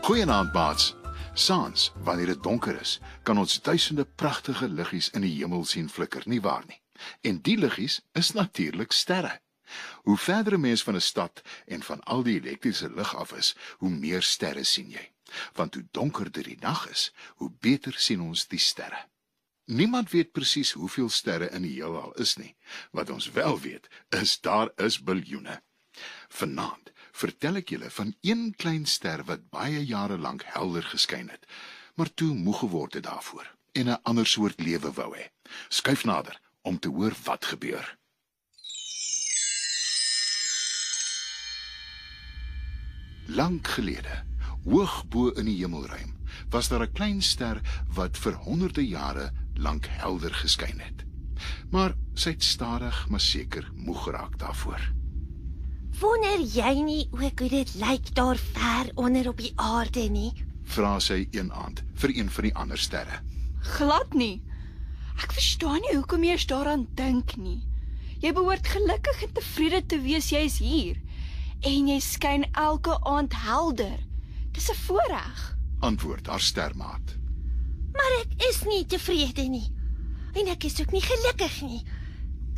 Goeienaand, maats. Saans, wanneer dit donker is, kan ons duisende pragtige liggies in die hemel sien flikker, nie waar nie? En die liggies is natuurlik sterre. Hoe verder 'n mens van 'n stad en van al die elektriese lig af is, hoe meer sterre sien jy. Want hoe donkerder die nag is, hoe beter sien ons die sterre. Niemand weet presies hoeveel sterre in die heelal is nie. Wat ons wel weet, is daar is biljoene. Vanaand vertel ek julle van een klein ster wat baie jare lank helder geskyn het, maar toe moeg geword het daarvoor en 'n ander soort lewe wou hê. Skuif nader om te hoor wat gebeur. Lank gelede, hoog bo in die hemelruim, was daar 'n klein ster wat vir honderde jare lank helder geskyn het. Maar sy het stadig maar seker moeg geraak daarvoor. Wonder jy nie ook hoe dit lyk daar ver onder op die aarde nie? Vra sy een aand vir een van die ander sterre. Glad nie. Ek verstaan nie hoekom jy eers daaraan dink nie. Jy behoort gelukkig en tevrede te wees jy is hier. En jy skyn elke aand helder. Dis 'n voorreg. Antwoord haar stermaat. Maar ek is nie tevrede nie. En ek is ook nie gelukkig nie.